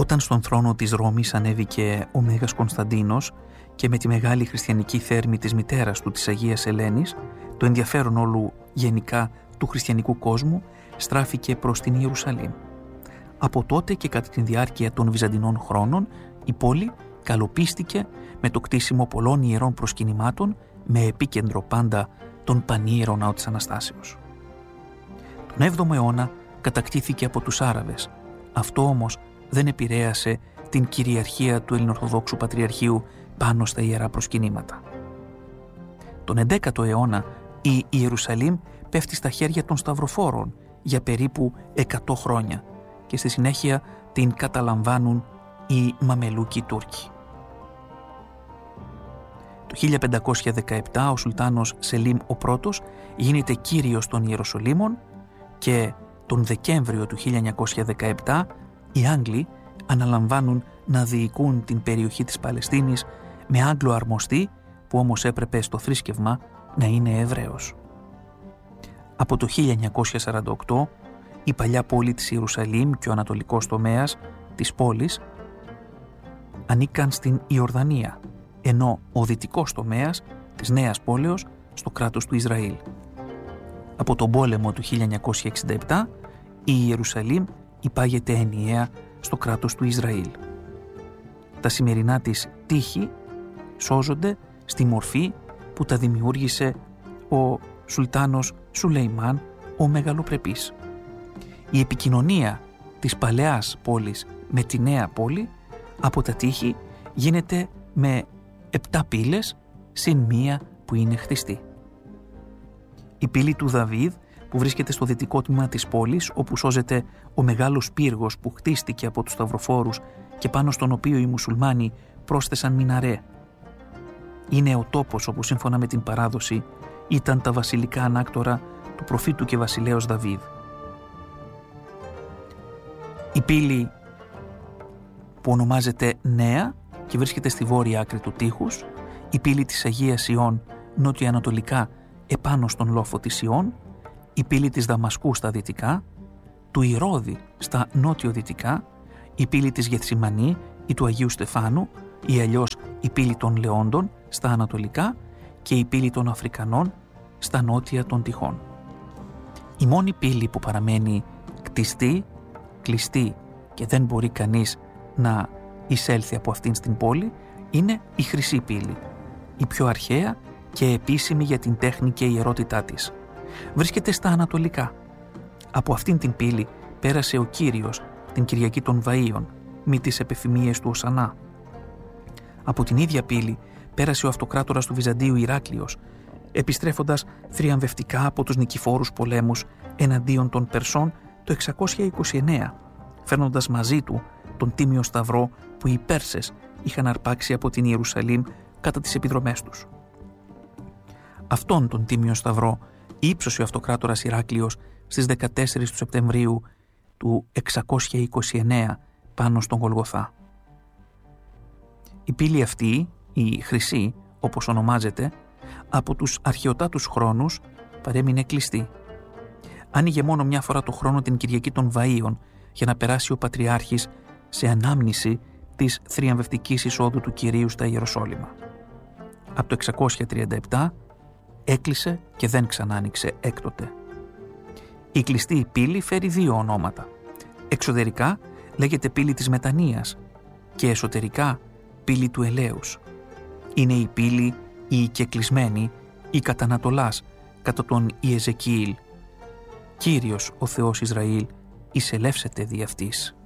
Όταν στον θρόνο της Ρώμης ανέβηκε ο Μέγας Κωνσταντίνος και με τη μεγάλη χριστιανική θέρμη της μητέρας του, της Αγίας Ελένης, το ενδιαφέρον όλου γενικά του χριστιανικού κόσμου στράφηκε προς την Ιερουσαλήμ. Από τότε και κατά τη διάρκεια των Βυζαντινών χρόνων η πόλη καλοπίστηκε με το κτίσιμο πολλών ιερών προσκυνημάτων με επίκεντρο πάντα τον πανίερο ναό της Αναστάσεως. Τον 7ο αιώνα κατακτήθηκε από τους Άραβες. Αυτό όμως δεν επηρέασε την κυριαρχία του Ελληνοορθοδόξου Πατριαρχείου πάνω στα ιερά προσκυνήματα. Τον 11ο αιώνα η Ιερουσαλήμ πέφτει στα χέρια των Σταυροφόρων για περίπου 100 χρόνια και στη συνέχεια την καταλαμβάνουν οι Μαμελούκοι Τούρκοι. Το 1517 ο Σουλτάνος Σελίμ ο πρώτος γίνεται κύριος των Ιεροσολύμων και τον Δεκέμβριο του 1917 οι Άγγλοι αναλαμβάνουν να διοικούν την περιοχή της Παλαιστίνης με Άγγλο αρμοστή που όμως έπρεπε στο θρήσκευμα να είναι Εβραίος. Από το 1948 η παλιά πόλη της Ιερουσαλήμ και ο ανατολικός τομέας της πόλης ανήκαν στην Ιορδανία, ενώ ο δυτικός τομέας της νέας πόλεως στο κράτος του Ισραήλ. Από τον πόλεμο του 1967 η Ιερουσαλήμ υπάγεται ενιαία στο κράτος του Ισραήλ. Τα σημερινά της τείχη σώζονται στη μορφή που τα δημιούργησε ο Σουλτάνος Σουλεϊμάν ο Μεγαλοπρεπής. Η επικοινωνία της παλαιάς πόλης με τη νέα πόλη από τα τείχη γίνεται με 7 πύλες συν μία που είναι χτιστή. Η πύλη του Δαβίδ που βρίσκεται στο δυτικό τμήμα της πόλης, όπου σώζεται ο μεγάλος πύργος που χτίστηκε από τους Σταυροφόρους και πάνω στον οποίο οι μουσουλμάνοι πρόσθεσαν μιναρέ. Είναι ο τόπος όπου σύμφωνα με την παράδοση ήταν τα βασιλικά ανάκτορα του προφήτου και βασιλέως Δαβίδ. Η πύλη που ονομάζεται Νέα και βρίσκεται στη βόρεια άκρη του τείχους, η πύλη της Αγίας Ιών νότιο-ανατολικά επάνω στον λόφο της Ιών, η πύλη της Δαμασκού στα δυτικά, του Ηρώδη στα νότιο-δυτικά, η πύλη της Γεθσιμανή ή του Αγίου Στεφάνου ή αλλιώς η πύλη των Λεόντων στα ανατολικά και η πύλη των Αφρικανών στα νότια των τυχών. Η μόνη πύλη που παραμένει κτιστή, κλειστή και δεν μπορεί κανείς να εισέλθει από αυτήν στην πόλη είναι η Χρυσή Πύλη, η πιο αρχαία και επίσημη για την τέχνη και ιερότητά της. Βρίσκεται στα ανατολικά. Από αυτήν την πύλη πέρασε ο Κύριος την Κυριακή των Βαΐων, μη τις επιθυμίες του Οσανά. Από την ίδια πύλη πέρασε ο αυτοκράτορας του Βυζαντίου Ηράκλειος, επιστρέφοντας θριαμβευτικά από τους νικηφόρους πολέμους εναντίον των Περσών το 629, φέρνοντας μαζί του τον Τίμιο Σταυρό που οι Πέρσες είχαν αρπάξει από την Ιερουσαλήμ κατά τις επιδρομές τους. Αυτόν τον Τίμιο Σταυρό ύψωσε ο αυτοκράτορας Ηράκλειος στις 14 του Σεπτεμβρίου του 629 πάνω στον Γολγοθά. Η πύλη αυτή, η Χρυσή όπως ονομάζεται, από τους αρχαιοτάτους χρόνους παρέμεινε κλειστή. Άνοιγε μόνο μια φορά το χρόνο την Κυριακή των Βαΐων για να περάσει ο Πατριάρχης σε ανάμνηση της θριαμβευτικής εισόδου του Κυρίου στα Ιεροσόλυμα. Από το 637 έκλεισε και δεν ξανά άνοιξε έκτοτε. Η κλειστή πύλη φέρει 2 ονόματα. Εξωτερικά λέγεται πύλη της Μετανοίας και εσωτερικά πύλη του Ελέους. Είναι η πύλη η κεκλεισμένη ή κατά Ανατολάς κατά τον Ιεζεκίηλ. Κύριος ο Θεός Ισραήλ εισελεύσεται δι' αυτής.